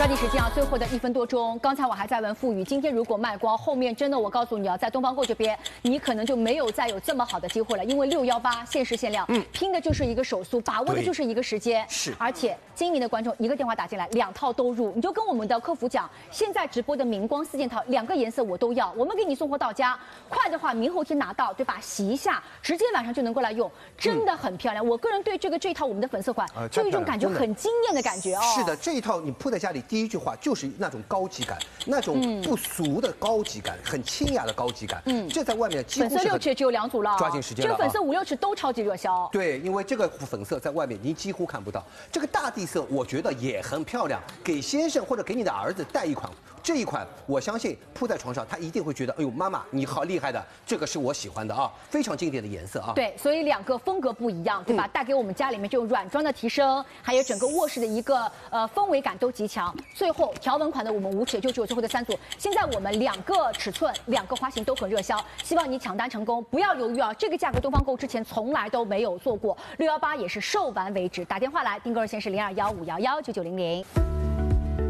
抓紧时间啊，最后的1分多钟。刚才我还在问付宇，今天如果卖光，后面真的我告诉你啊，在东方购这边，你可能就没有再有这么好的机会了，因为618限时限量，拼的就是一个手速，把握的就是一个时间。 是， 而且精明的观众一个电话打进来，2套都入，你就跟我们的客服讲，现在直播的明光4件套，2个颜色我都要，我们给你送货到家，快的话明后天拿到，对吧？洗一下，直接晚上就能过来用，真的很漂亮。我个人对这一套我们的粉色款，就有一种感觉很惊艳的感觉哦。 是的，这一套你铺在家里，第一句话就是那种高级感，那种不俗的高级感，很清雅的高级感。这在外面几乎是粉色6尺只有2组了， 抓紧时间了。 这个粉色5、6尺都超级热销。 对，因为这个粉色在外面您几乎看不到。这个大地色我觉得也很漂亮，给先生或者给你的儿子带一款。这一款我相信铺在床上，他一定会觉得，哎呦，妈妈你好厉害的，这个是我喜欢的啊，非常经典的颜色啊。 对，所以2个风格不一样，对吧？带给我们家里面这种软装的提升，还有整个卧室的一个氛围感都极强。最后条纹款的我们5尺就只有最后的3组，现在我们2个尺寸、2个花型都很热销，希望你抢单成功，不要犹豫啊！这个价格东方购之前从来都没有做过，618也是售完为止。打电话来订购热线是0215119900。